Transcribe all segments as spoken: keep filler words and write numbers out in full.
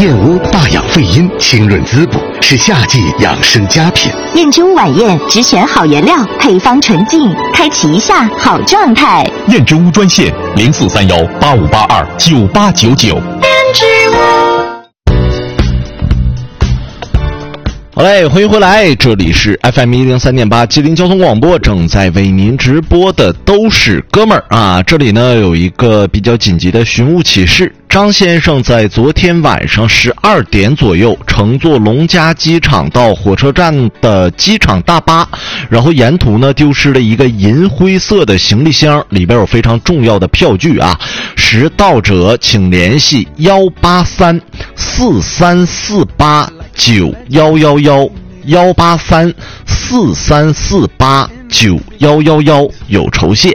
燕窝霸养肺阴，清润滋补，是夏季养生佳品。 燕之屋晚宴只选好原料，配方纯净，开启一下好状态。 燕之屋专线零四三幺八五八二九八九九。 燕之屋。 好嘞，欢迎回来，这里是 F M 一零三点八吉林交通广播，正在为您直播的都是哥们儿啊。这里呢有一个比较紧急的寻物启事，张先生在昨天晚上十二点左右乘坐龙嘉机场到火车站的机场大巴，然后沿途呢丢失了一个银灰色的行李箱，里边有非常重要的票据啊。拾到者请联系幺八三四三四八九幺幺幺幺八三四三四八九幺幺幺，有酬谢。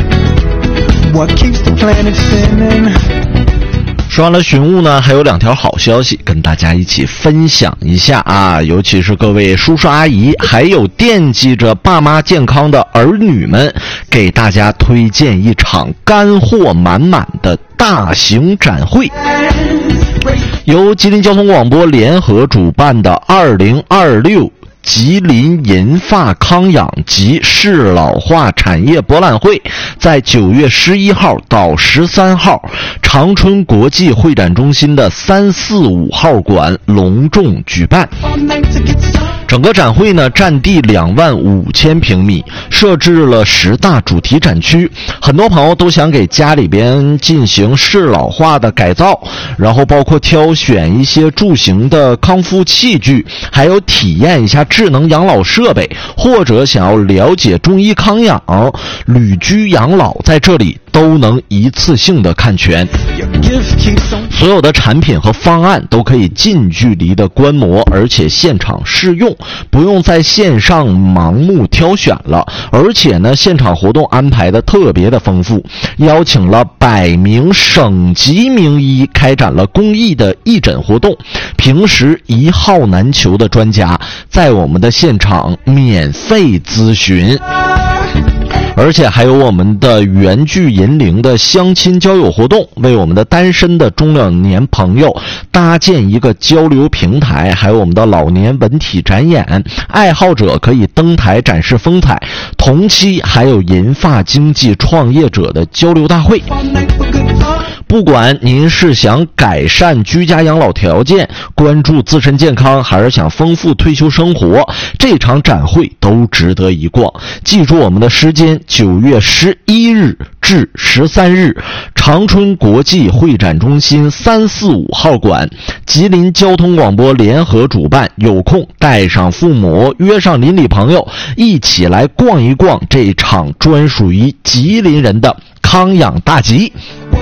说完了寻物呢，还有两条好消息跟大家一起分享一下啊！尤其是各位叔叔阿姨，还有惦记着爸妈健康的儿女们，给大家推荐一场干货满满的大型展会。由吉林交通广播联合主办的二零二六吉林银发康养及适老化产业博览会，在九月十一号到十三号，长春国际会展中心的三四五号馆隆重举办。整个展会呢，占地两万五千平米，设置了十大主题展区。很多朋友都想给家里边进行适老化的改造，然后包括挑选一些助行的康复器具，还有体验一下智能养老设备，或者想要了解中医康养、旅居养老，在这里都能一次性的看全。所有的产品和方案都可以近距离的观摩，而且现场试用，不用在线上盲目挑选了。而且呢，现场活动安排的特别的丰富，邀请了百名省级名医，开展了公益的义诊活动。平时一号难求的专家在我们的现场免费咨询。而且还有我们的原聚银铃的相亲交友活动，为我们的单身的中老年朋友搭建一个交流平台，还有我们的老年文体展演，爱好者可以登台展示风采。同期还有银发经济创业者的交流大会。不管您是想改善居家养老条件，关注自身健康，还是想丰富退休生活，这场展会都值得一逛。记住我们的时间，九月十一日至十三日，长春国际会展中心三四五号馆，吉林交通广播联合主办。有空带上父母，约上邻里朋友，一起来逛一逛这场专属于吉林人的康养大集。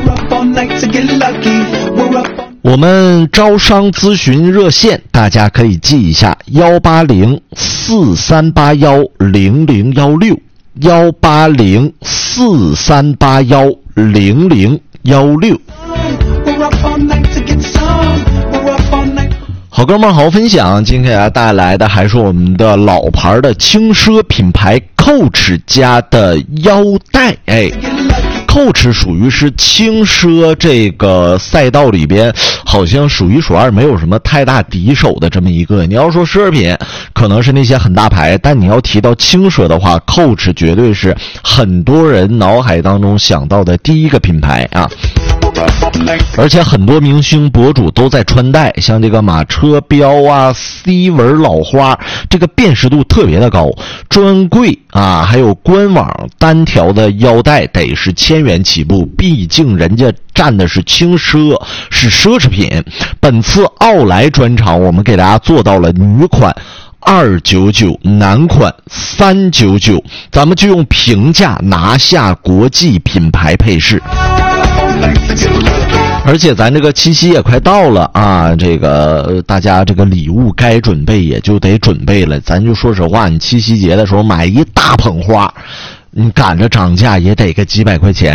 我们招商咨询热线大家可以记一下：幺八零四三八幺零零幺六，幺八零四三八幺零零幺六。好哥们儿好分享，今天给大家带来的还是我们的老牌的轻奢品牌 Coach 家的腰带。哎，Coach 属于是轻奢这个赛道里边好像数一数二，没有什么太大敌手的这么一个。你要说奢侈品可能是那些很大牌，但你要提到轻奢的话， Coach 绝对是很多人脑海当中想到的第一个品牌啊。而且很多明星博主都在穿戴，像这个马车标啊、C 纹老花，这个辨识度特别的高。专柜啊，还有官网单条的腰带得是千元起步，毕竟人家占的是轻奢，是奢侈品。本次奥莱专场，我们给大家做到了女款二九九，男款三九九，咱们就用平价拿下国际品牌配饰。而且咱这个七夕也快到了啊，这个大家这个礼物该准备也就得准备了。咱就说实话，你七夕节的时候买一大捧花，你赶着涨价也得个几百块钱。